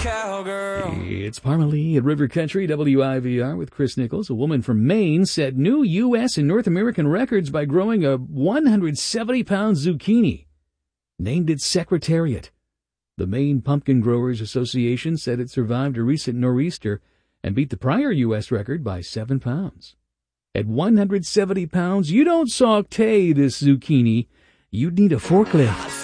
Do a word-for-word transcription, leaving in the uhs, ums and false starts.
cowgirl. It's Parmalee at River Country, W I V R with Chris Nichols. A woman from Maine set new U S and North American records by growing a one hundred seventy pound zucchini. Named it Secretariat. The Maine Pumpkin Growers Association said it survived a recent nor'easter and beat the prior U S record by seven pounds. At one hundred seventy pounds, you don't saute this zucchini. You'd need a forklift.